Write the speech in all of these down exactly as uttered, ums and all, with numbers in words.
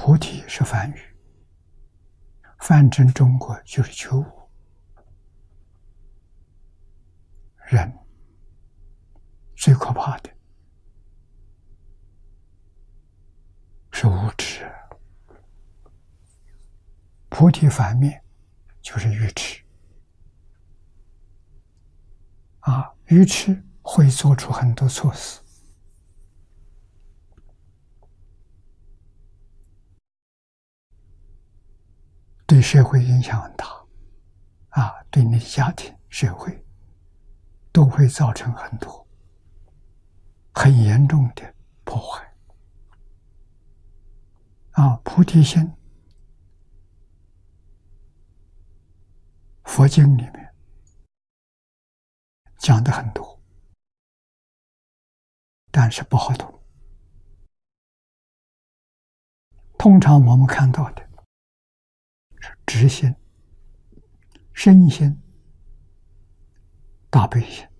菩提是梵语，翻成中国就是觉悟。人最可怕的是无知，菩提反面就是愚痴啊！愚痴会做出很多错事，对社会影响很大啊，对你的家庭、社会都会造成很多很严重的破坏啊！菩提心，佛经里面讲的很多，但是不好懂。通常我们看到的是直心、身心、大悲心。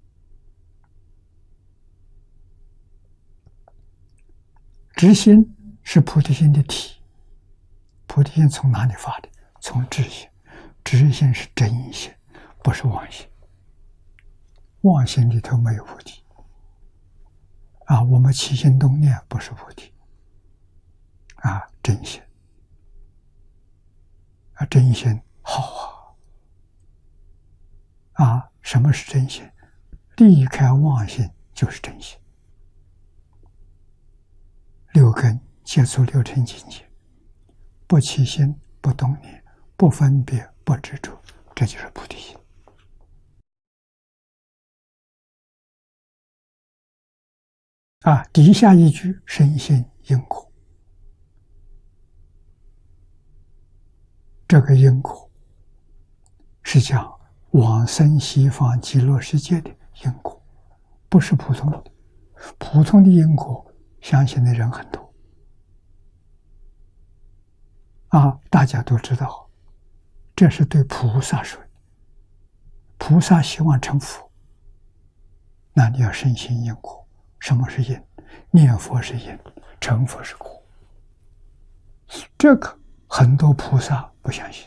直心是菩提心的体，菩提心从哪里发的？从直心。直心是真心，不是妄心。妄心里头没有菩提啊！我们起心动念不是菩提啊，真心啊，真心好啊！啊，什么是真心？离开妄心就是真心。六根接触六尘境界，不起心，不动念，不分别，不执着，这就是菩提心。啊，底下一句深信因果，这个因果是讲往生西方极乐世界的因果，不是普通的。普通的因果相信的人很多啊，大家都知道，这是对菩萨说的。菩萨希望成佛，那你要深信因果。什么是因？念佛是因，成佛是果。这个很多菩萨不相信，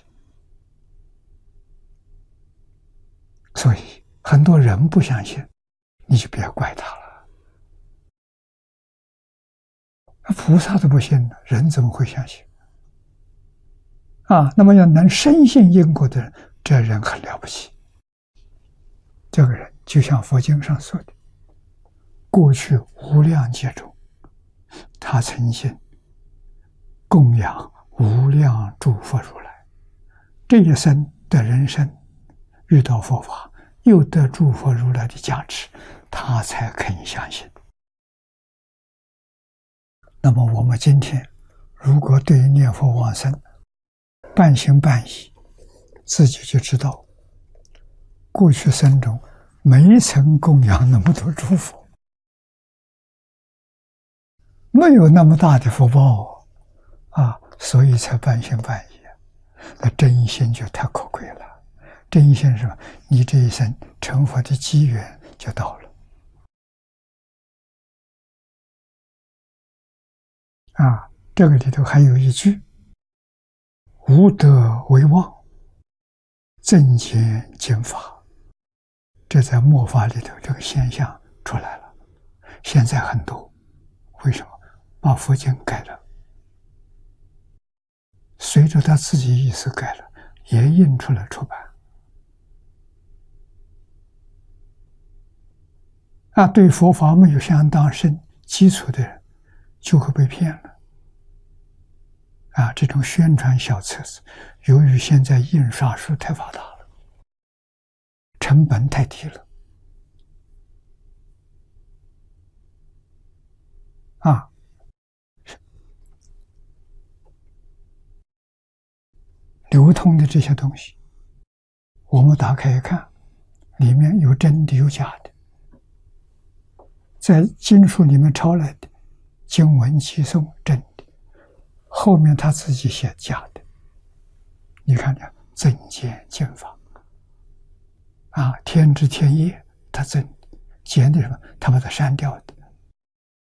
所以很多人不相信，你就别怪他了。菩萨都不信了，人怎么会相信？啊，那么要能深信因果的人，这人很了不起。这个人就像佛经上说的，过去无量劫中，他曾经供养无量诸佛如来，这一生的人生遇到佛法，又得诸佛如来的加持，他才肯相信。那么我们今天如果对于念佛往生半信半疑，自己就知道过去生中没曾供养那么多诸佛，没有那么大的福报啊，所以才半信半疑。那真心就太可贵了。真心是什么？你这一生成佛的机缘就到了啊！这个里头还有一句：无德为妄，正见经法。这在末法里头这个现象出来了。现在很多，为什么？把佛经改了，随着他自己意思改了，也印出来出版。啊，对佛法没有相当深基础的人，就会被骗了。啊，这种宣传小册子，由于现在印刷术太发达了，成本太低了，啊，流通的这些东西，我们打开一看，里面有真的有假的，在经书里面抄来的，经文寄送真的，后面他自己写假的。你看看增减减法啊，天知天业他增减的什么？他把它删掉的。